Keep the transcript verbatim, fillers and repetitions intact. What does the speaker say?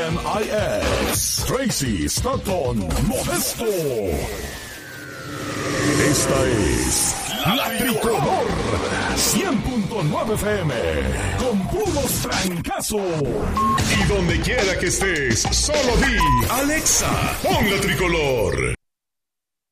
M I X, Tracy Stratton Modesto. Esta es La Tricolor cien punto nueve F M, con puros trancazos. Y donde quiera que estés, solo di Alexa, pon La Tricolor.